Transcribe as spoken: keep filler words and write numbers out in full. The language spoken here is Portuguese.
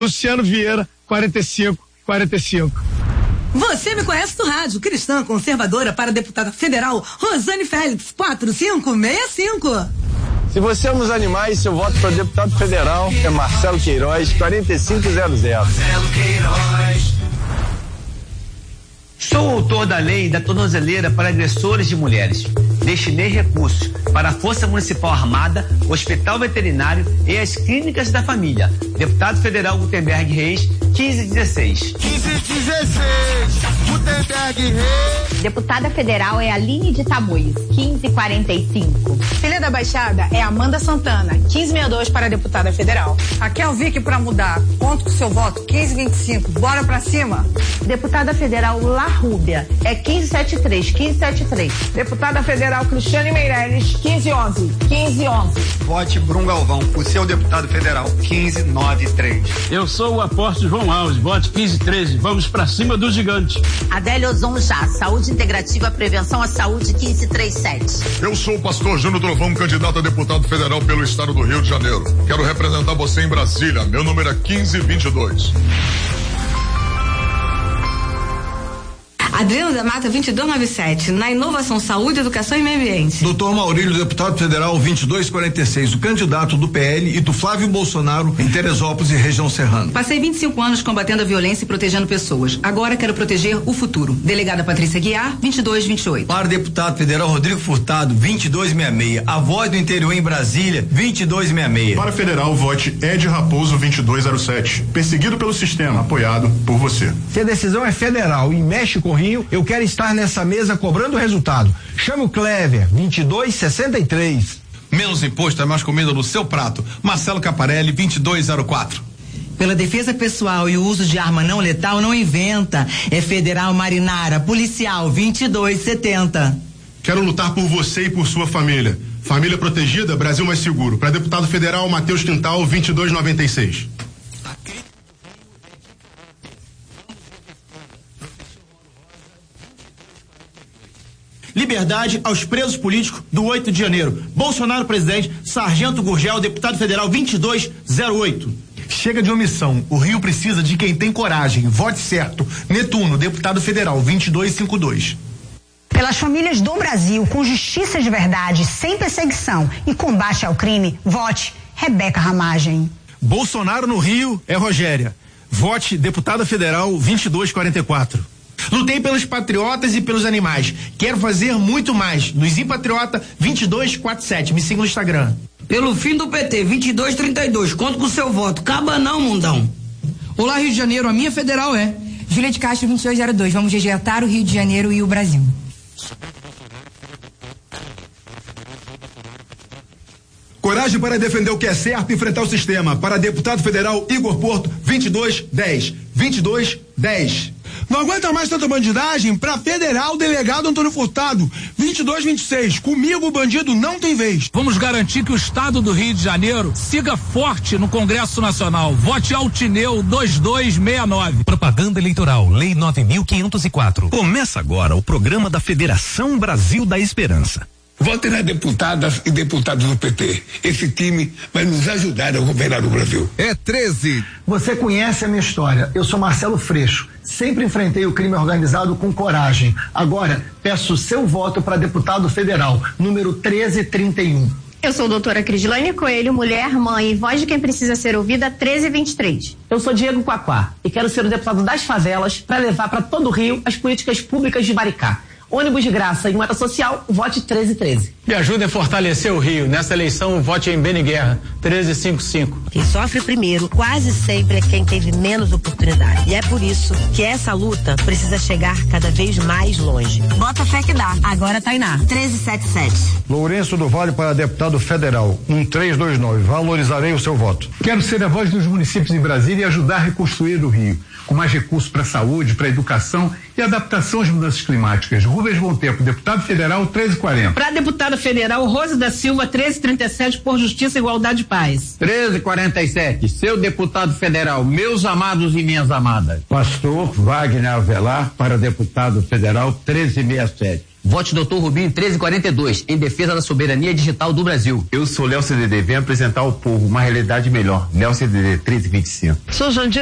Luciano Vieira, quarenta e cinco, quarenta e cinco. Você me conhece do rádio, cristã conservadora para deputada federal, Rosane Félix, quatro cinco seis cinco. Se você ama os animais, seu voto para deputado federal é Marcelo Queiroz, quarenta e cinco zero zero. Marcelo Queiroz. Sou autor da lei da tornozeleira para agressores de mulheres. Destinei recursos para a Força Municipal Armada, Hospital Veterinário e as Clínicas da Família. Deputado Federal Gutenberg Reis, quinze dezesseis. quinze dezesseis, Gutenberg Reis. Deputada Federal é Aline de Tamoios, quinze quarenta e cinco. Filha da Baixada é Amanda Santana, quinze sessenta e dois para deputada federal. Raquel Vick para mudar, conto com seu voto, quinze vinte e cinco, bora pra cima. Deputada Federal La Rúbia é quinze setenta e três, quinze setenta e três. Deputada Federal Cristiane Meirelles, quinze onze, quinze onze. Vote Brum Galvão, o seu deputado federal, quinze noventa e três. Eu sou o apóstolo João Alves, vote quinze treze, vamos pra cima do gigante. Adélio Ozonjá, Saúde Integrativa, Prevenção à Saúde, quinze trinta e sete. Eu sou o pastor Júnior Trovão, candidato a deputado federal pelo estado do Rio de Janeiro. Quero representar você em Brasília, meu número é quinze vinte e dois. Adriano da Mata, vinte e dois noventa e sete, na Inovação, Saúde, Educação e Meio Ambiente. Doutor Maurílio, deputado federal, vinte e dois quarenta e seis, o candidato do P L e do Flávio Bolsonaro em Teresópolis e região serrana. Passei vinte e cinco anos combatendo a violência e protegendo pessoas. Agora quero proteger o futuro. Delegada Patrícia Guiar, vinte e dois vinte e oito. Para deputado federal Rodrigo Furtado, vinte e dois sessenta e seis, a voz do interior em Brasília, vinte e dois sessenta e seis. Para federal, vote Ed Raposo, vinte e dois zero sete. Perseguido pelo sistema, apoiado por você. Se a decisão é federal e mexe com o Rio, eu quero estar nessa mesa cobrando o resultado. Chame o Clever, vinte e dois sessenta e três. Menos imposto é mais comida no seu prato. Marcelo Caparelli, vinte e dois zero quatro. Pela defesa pessoal e o uso de arma não letal, não inventa. É Federal Marinara, policial, vinte e dois setenta. Quero lutar por você e por sua família. Família protegida, Brasil mais seguro. Para deputado federal, Matheus Quintal, vinte e dois noventa e seis. Liberdade aos presos políticos do oito de janeiro. Bolsonaro presidente, Sargento Gurgel, deputado federal vinte e dois zero oito. Chega de omissão. O Rio precisa de quem tem coragem. Vote certo. Netuno, deputado federal vinte e dois cinquenta e dois. Pelas famílias do Brasil, com justiça de verdade, sem perseguição e combate ao crime, vote Rebeca Ramagem. Bolsonaro no Rio é Rogéria. Vote deputada federal vinte e dois quarenta e quatro. Lutei pelos patriotas e pelos animais. Quero fazer muito mais. Luizinho Patriota vinte e dois quarenta e sete. Me siga no Instagram. Pelo fim do P T, vinte e dois trinta e dois. Conto com o seu voto. Caba não, mundão. Olá, Rio de Janeiro. A minha federal é Júlia de Castro, vinte e dois zero dois. Vamos rejeitar o Rio de Janeiro e o Brasil. Coragem para defender o que é certo e enfrentar o sistema. Para deputado federal Igor Porto, vinte e dois dez. vinte e dois dez. Não aguenta mais tanta bandidagem? Pra federal, delegado Antônio Furtado, vinte e dois vinte e seis. Comigo o bandido não tem vez. Vamos garantir que o estado do Rio de Janeiro siga forte no Congresso Nacional. Vote Altineu vinte e dois sessenta e nove. Propaganda eleitoral, Lei nove mil quinhentos e quatro. Começa agora o programa da Federação Brasil da Esperança. Vote nas deputadas e deputados do P T. Esse time vai nos ajudar a governar o Brasil. É treze. Você conhece a minha história. Eu sou Marcelo Freixo. Sempre enfrentei o crime organizado com coragem. Agora, peço seu voto para deputado federal, número treze trinta e um. Eu sou a doutora Crislane Coelho, mulher, mãe e voz de quem precisa ser ouvida, treze vinte e três. Eu sou Diego Quaquá e quero ser o deputado das favelas para levar para todo o Rio as políticas públicas de Maricá. Ônibus de graça e moeda social, vote treze treze. Me ajuda a fortalecer o Rio. Nessa eleição, vote em Beni Guerra, treze cinquenta e cinco. Quem sofre primeiro, quase sempre é quem teve menos oportunidade. E é por isso que essa luta precisa chegar cada vez mais longe. Bota fé que dá. Agora Tainá, treze setenta e sete. Lourenço do Vale para deputado federal, um três dois nove. Valorizarei o seu voto. Quero ser a voz dos municípios em Brasília e ajudar a reconstruir o Rio, com mais recursos para a saúde, para a educação e adaptação às mudanças climáticas. Rubens Bom Tempo, deputado federal, treze quarenta. Para deputada federal, Rosa da Silva, treze trinta e sete, por Justiça, Igualdade e Paz. treze quarenta e sete, seu deputado federal, meus amados e minhas amadas. Pastor Wagner Avelar para deputado federal, treze sessenta e sete. Vote doutor Rubinho treze quarenta e dois, em defesa da soberania digital do Brasil. Eu sou Léo C D D, venho apresentar ao povo uma realidade melhor. Léo C D D treze vinte e cinco. Sou Jandir